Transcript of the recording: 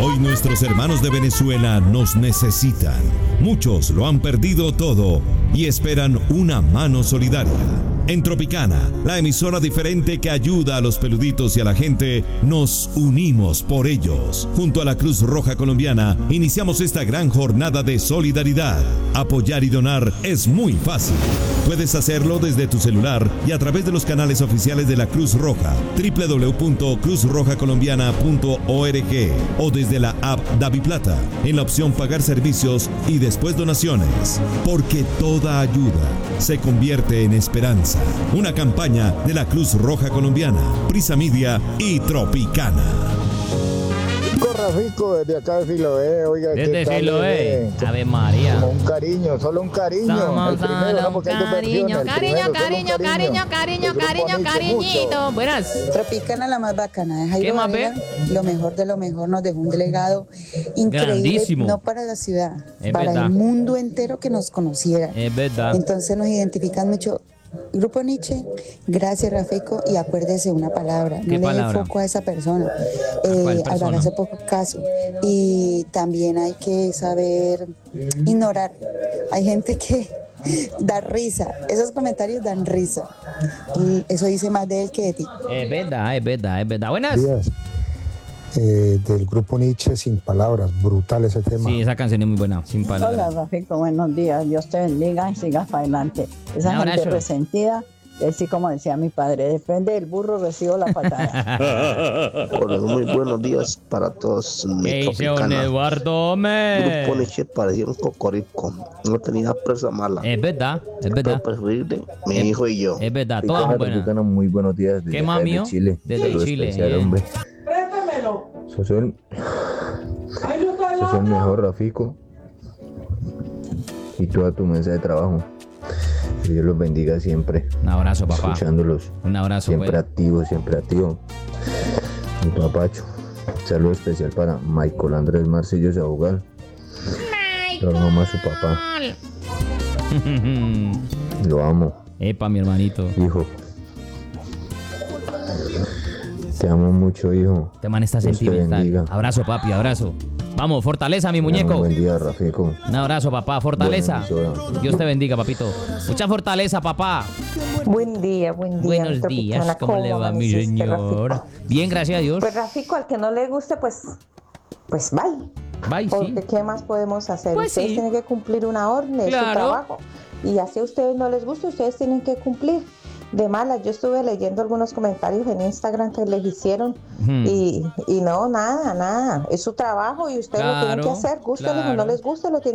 Hoy nuestros hermanos de Venezuela nos necesitan. Muchos lo han perdido todo y esperan una mano solidaria. En Tropicana, la emisora diferente que ayuda a los peluditos y a la gente, nos unimos por ellos. Junto a la Cruz Roja Colombiana, iniciamos esta gran jornada de solidaridad. Apoyar y donar es muy fácil. Puedes hacerlo desde tu celular y a través de los canales oficiales de la Cruz Roja, www.cruzrojacolombiana.org o desde la app DaviPlata, en la opción Pagar servicios y después donaciones. Porque toda ayuda se convierte en esperanza. Una campaña de la Cruz Roja Colombiana, Prisa Media y Tropicana. Rafico, desde acá de Siloé, oiga, desde Siloé, Ave María. Como un cariño, solo un cariño. Somos el primero, ¿no? Porque hay dos versiones. Cariñito. Buenas. Tropicana, la más bacana. ¿Qué más Varela, lo mejor de lo mejor, nos dejó un delegado increíble, grandísimo. No para la ciudad, Es para verdad. el mundo entero que nos conociera. Es verdad. Entonces nos identifican mucho. Grupo Nietzsche, gracias Rafico, y acuérdese una palabra, no ¿Qué le dé palabra? foco a esa persona, ¿Cuál al persona? hace poco caso, y también hay que saber ignorar, hay gente que da risa, esos comentarios dan risa, y eso dice más de él que de ti. Es verdad. Buenas. Días. Del grupo Nietzsche, sin palabras, brutal ese tema. Sí, esa canción es muy buena, sin Hola palabras. Rafico, buenos días, Dios te bendiga y sigas para adelante. Esa Un gente abrazo. resentida, así como decía mi padre, depende del burro recibo la patada. Hola, muy buenos días para todos. ¿Qué dice don Eduardo, Grupo hombre? Leche parecía un cocorico. No tenía presa mala. Es verdad. Pero preferible, mi hijo y yo. Es verdad, todas son buenas. Muy buenos días. ¿Qué más, mío? Chile. Desde Saludos Chile, especial, hombre. Sos el mejor, Rafico. Y toda tu mesa de trabajo. Que Dios los bendiga siempre. Un abrazo, papá. Escuchándolos. Un abrazo, Siempre pues. activo, siempre activo. Mi papacho. Saludo especial para Michael Andrés Marcillo Sabugal. Lo amo a su papá. Lo amo, Epa, mi hermanito. hijo. Te amo mucho, hijo. Este man está Dios te sentimental. bendiga. Abrazo, papi, abrazo. Vamos, fortaleza, mi muñeco. Buen día, Rafico. Un abrazo, papá. Fortaleza. Buena emisora. Dios te bendiga, papito. Mucha fortaleza, papá. Buen día. Buenos días. Tropicana, ¿Cómo le va, mi amaneciste, señor? Rafico? Bien, gracias a Dios. Pues Rafico, al que no le guste, pues bye. Bye, sí. Porque ¿qué más podemos hacer? Pues Ustedes sí. tienen que cumplir una orden, es su Claro. trabajo. Y así a ustedes no les gusta, ustedes tienen que cumplir. De malas, yo estuve leyendo algunos comentarios en Instagram que les hicieron y no, nada, es su trabajo y ustedes lo tienen que Claro, hacer, guste o no claro. les guste, lo tienen